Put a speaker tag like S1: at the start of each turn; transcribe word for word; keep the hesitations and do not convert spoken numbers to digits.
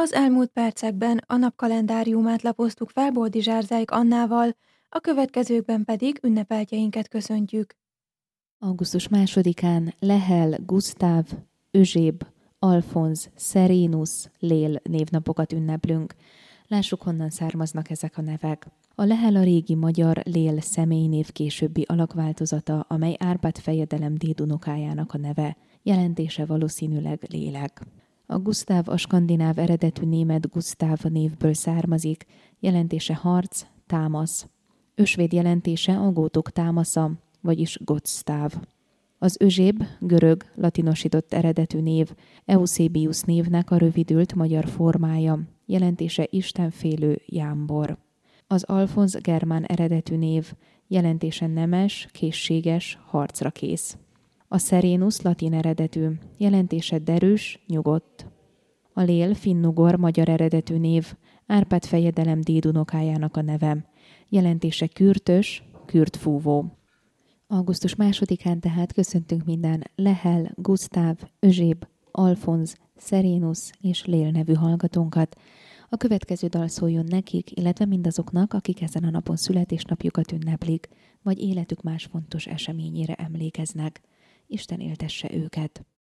S1: Az elmúlt percekben a napkalendáriumát lapoztuk fel Boldizsár-Zajk Annával, a következőkben pedig ünnepeltjeinket köszöntjük.
S2: augusztus másodikán Lehel, Gusztáv, Özséb, Alfonz, Szerénusz, Lél névnapokat ünneplünk. Lássuk, honnan származnak ezek a nevek. A Lehel a régi magyar Lél személynév későbbi alakváltozata, amely Árpád fejedelem dédunokájának a neve. Jelentése valószínűleg lélek. A Gusztáv a skandináv eredetű német Gusztáv névből származik, jelentése harc, támasz. Ösvéd jelentése a gótok támasza, vagyis Gotsztáv. Az Özséb, görög, latinosított eredetű név, Eusebius névnek a rövidült magyar formája, jelentése istenfélő jámbor. Az Alfonz germán eredetű név, jelentése nemes, készséges, harcra kész. A Szerénusz latin eredetű, jelentése derűs, nyugodt. A Lél finnugor magyar eredetű név, Árpád fejedelem dédunokájának a neve, jelentése kürtös, kürtfúvó. augusztus másodikán tehát köszöntünk minden Lehel, Gusztáv, Özséb, Alfonz, Szerénusz és Lél nevű hallgatónkat. A következő dal szóljon nekik, illetve mindazoknak, akik ezen a napon születésnapjukat ünneplik, vagy életük más fontos eseményére emlékeznek. Isten éltesse őket!